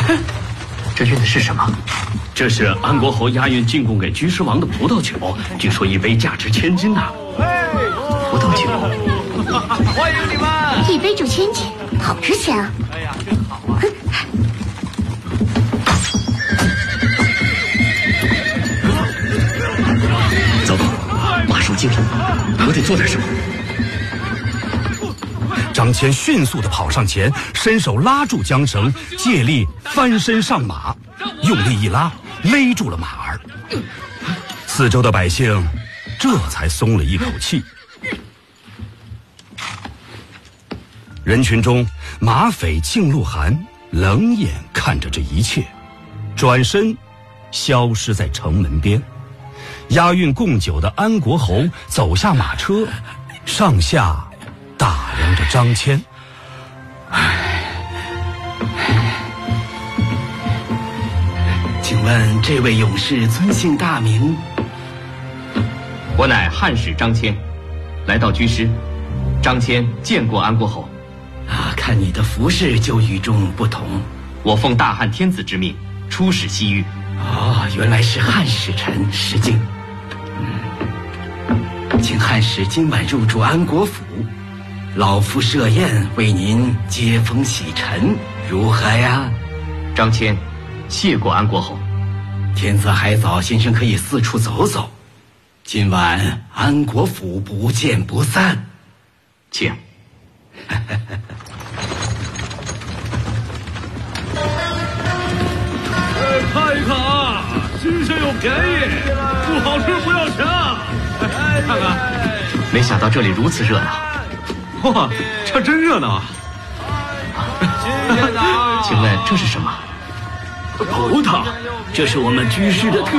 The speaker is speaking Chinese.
这运的是什么？这是安国侯押运进贡给居士王的葡萄酒，据说一杯价值1000金呐。葡萄酒， 欢迎你们 ！1杯就1000金，好值钱啊！ 哎呀，真好啊！ 走，马上进来，我得做点什么。 张骞迅速地跑上前，伸手拉住缰绳，借力翻身上马，用力一拉，勒住了马儿。四周的百姓这才松了一口气。人群中，马匪庆禄汗冷眼看着这一切，转身消失在城门边。押运贡酒的安国侯走下马车，上下打量着张骞。 请问这位勇士尊姓大名？ 我乃汉使张骞，来到居师。张骞见过安国侯。 啊，看你的服饰就与众不同。 我奉大汉天子之命，出使西域。 哦，原来是汉使臣石敬。请汉使今晚入住安国府，老夫设宴为您接风洗尘，如何呀？ 张骞，谢过安国侯。 天色还早，先生可以四处走走。今晚安国府不见不散。 请。 看一看啊，新鲜又便宜，不好吃不要钱啊！看看， 没想到这里如此热闹。 哇，这真热闹啊！ 请问这是什么？ 葡萄，这是我们居士的特